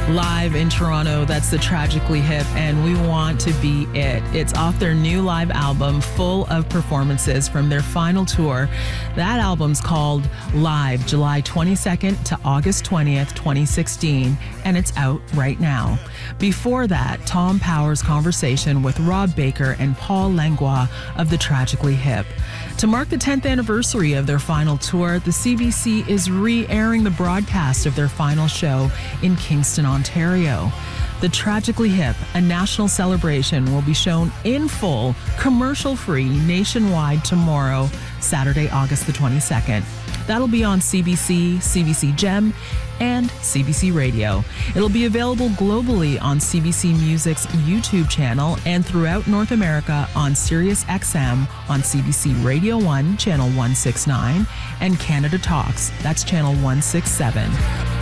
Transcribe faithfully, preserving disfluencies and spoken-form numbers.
live in Toronto. That's the Tragically Hip, and we want to be it. It's off their new live album, full of performances from their final tour. That album's called Live, July twenty-second to August twentieth, twenty sixteen, and it's out right now. Before that, Tom Power's conversation with Rob Baker and Paul Langlois of the Tragically Hip. To mark the tenth anniversary of their final tour, the C B C is re-airing the broadcast of their final show in Kingston, Ontario. The Tragically Hip, a national celebration, will be shown in full, commercial-free, nationwide tomorrow, Saturday, August the twenty-second. That'll be on C B C, C B C Gem, and C B C Radio. It'll be available globally on C B C Music's YouTube channel and throughout North America on Sirius X M on C B C Radio one, channel one sixty-nine, and Canada Talks, that's channel one sixty-seven.